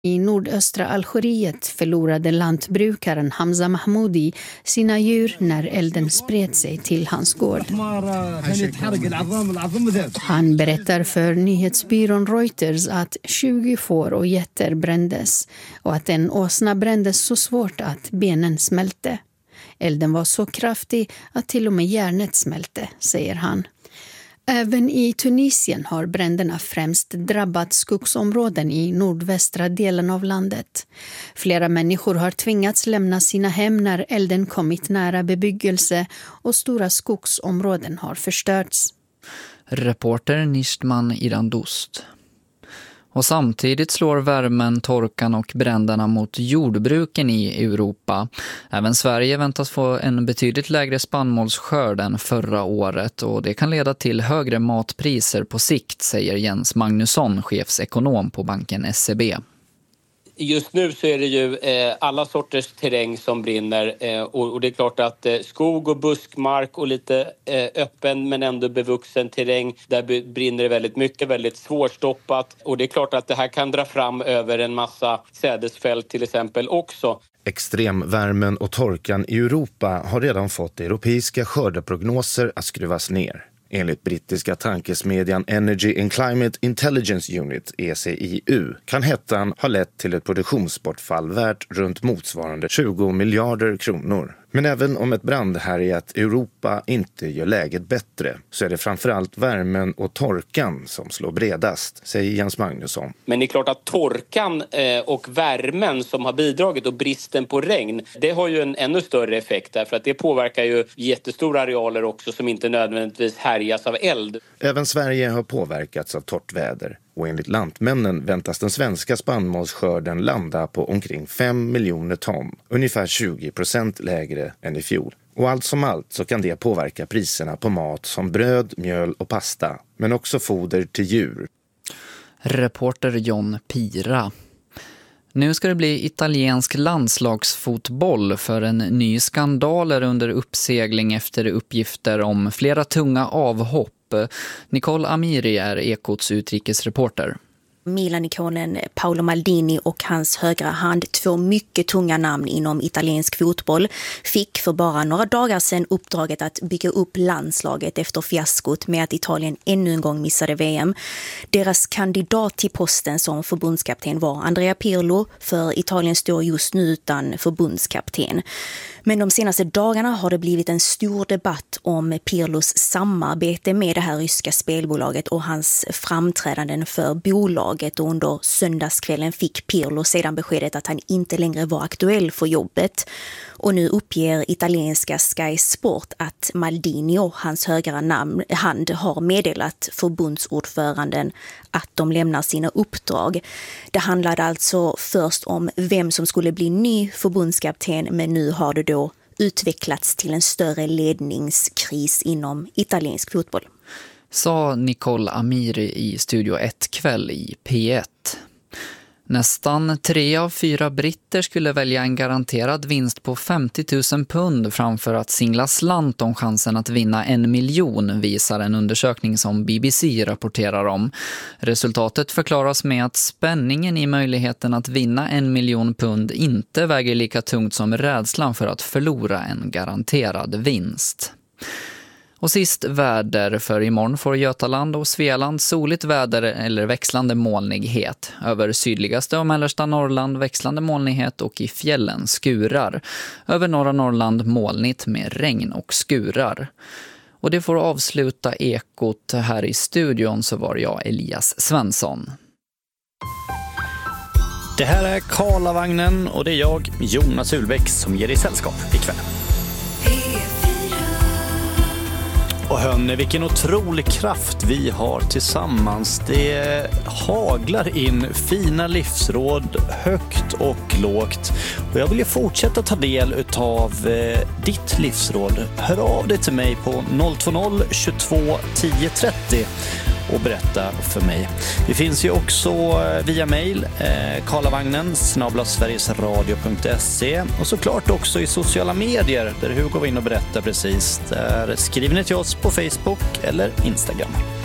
I nordöstra Algeriet förlorade lantbrukaren Hamza Mahmoudi sina djur när elden spred sig till hans gård. Han berättar för nyhetsbyrån Reuters att 20 får och getter brändes och att en åsna brändes så svårt att benen smälte. Elden var så kraftig att till och med järnet smälte, säger han. Även i Tunisien har bränderna främst drabbat skogsområden i nordvästra delen av landet. Flera människor har tvingats lämna sina hem när elden kommit nära bebyggelse och stora skogsområden har förstörts. Reporter Nishtman Irandust. Och samtidigt slår värmen, torkan och bränderna mot jordbruken i Europa. Även Sverige väntas få en betydligt lägre spannmålsskörd än förra året och det kan leda till högre matpriser på sikt, säger Jens Magnusson, chefsekonom på banken SEB. Just nu så är det ju alla sorters terräng som brinner och det är klart att skog och buskmark och lite öppen men ändå bevuxen terräng, där brinner det väldigt mycket, väldigt svårstoppat, och det är klart att det här kan dra fram över en massa sädesfält till exempel också. Extremvärmen och torkan i Europa har redan fått europeiska skördeprognoser att skruvas ner. Enligt brittiska tankesmedjan Energy and Climate Intelligence Unit, ECIU, kan hettan ha lett till ett produktionsbortfall värt runt motsvarande 20 miljarder kronor. Men även om ett brandhärjat Europa inte gör läget bättre så är det framförallt värmen och torkan som slår bredast, säger Jens Magnusson. Men det är klart att torkan och värmen som har bidragit och bristen på regn, det har ju en ännu större effekt därför att det påverkar ju jättestora arealer också som inte nödvändigtvis härjas av eld. Även Sverige har påverkats av torrt väder. Och enligt Lantmännen väntas den svenska spannmålsskörden landa på omkring 5 miljoner ton, ungefär 20% lägre än i fjol. Och allt som allt så kan det påverka priserna på mat som bröd, mjöl och pasta, men också foder till djur. Reporter John Pira. Nu ska det bli italiensk landslagsfotboll för en ny skandal är under uppsegling efter uppgifter om flera tunga avhopp. Nicole Amiri är Ekots utrikesreporter. Milan-ikonen Paolo Maldini och hans högra hand, 2 mycket tunga namn inom italiensk fotboll, fick för bara några dagar sedan uppdraget att bygga upp landslaget efter fiaskot med att Italien ännu en gång missade VM. Deras kandidat till posten som förbundskapten var Andrea Pirlo, för Italien står just nu utan förbundskapten. Men de senaste dagarna har det blivit en stor debatt om Pirlos samarbete med det här ryska spelbolaget och hans framträdanden för bolaget, och under söndagskvällen fick Pirlo sedan beskedet att han inte längre var aktuell för jobbet. Och nu uppger italienska Sky Sport att Maldini och hans högra hand har meddelat förbundsordföranden att de lämnar sina uppdrag. Det handlade alltså först om vem som skulle bli ny förbundskapten, men nu har det då utvecklats till en större ledningskris inom italiensk fotboll. Sa Nicole Amiri i Studio 1 kväll i P1. Nästan 3 av 4 britter skulle välja en garanterad vinst på 50 000 pund framför att singla slant om chansen att vinna 1 miljon, visar en undersökning som BBC rapporterar om. Resultatet förklaras med att spänningen i möjligheten att vinna 1 miljon pund inte väger lika tungt som rädslan för att förlora en garanterad vinst. Och sist väder, för imorgon får Götaland och Svealand soligt väder eller växlande molnighet. Över sydligaste och mellersta Norrland växlande molnighet och i fjällen skurar. Över norra Norrland molnigt med regn och skurar. Och det får avsluta Ekot. Här i studion så var jag Elias Svensson. Det här är Karlavagnen och det är jag, Jonas Ulbäck, som ger dig sällskap ikväll. Och hörni, vilken otrolig kraft vi har tillsammans. Det haglar in fina livsråd högt och lågt. Och jag vill ju fortsätta ta del utav ditt livsråd. Hör av dig till mig på 020 22 10 30 och berätta för mig. Det finns ju också via mejl karlavagnen@sverigesradio.se och såklart också i sociala medier där Hugo går in och berättar precis. Där skriver ni till oss på Facebook eller Instagram.